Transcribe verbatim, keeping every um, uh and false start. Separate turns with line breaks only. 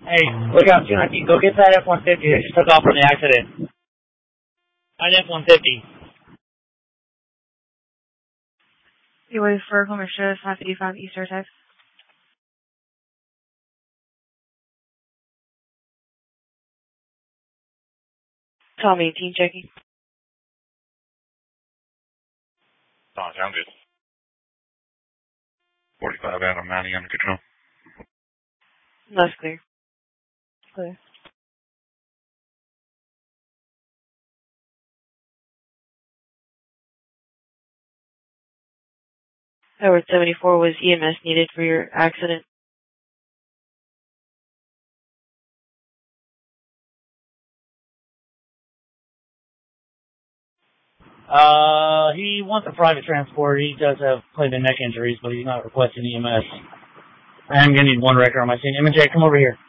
Hey, look out, Johnny. Go get that F one fifty that just took off from the accident. An F one fifty.
You wait for Commissioner five fifty-five Eastern Texas. Tom eighteen checking.
Oh, sound good. forty-five out of ninety under control.
That's clear. Clear. Edward seventy-four was E M S needed for your accident.
Uh, he wants a private transport. He does have plenty of neck injuries, but he's not requesting E M S. I am going to need one record on my scene. M J, come over here.